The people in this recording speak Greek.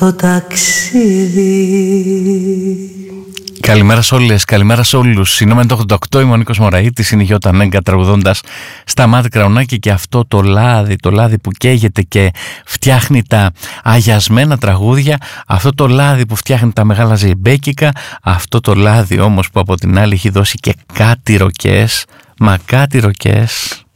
το ταξίδι. Καλημέρα σε όλες, καλημέρα σε όλους. Συνόμενο το 88, είμαι ο Νίκος Μωραΐτης, είναι η Γιώτα Νέγκα τραγουδώντας στα Μάτι Κραουνάκη και αυτό το λάδι που καίγεται και φτιάχνει τα αγιασμένα τραγούδια, αυτό το λάδι που φτιάχνει τα μεγάλα ζεϊμπέκικα, αυτό το λάδι όμως που από την άλλη έχει δώσει και κάτι ροκές, μα κάτι ροκές.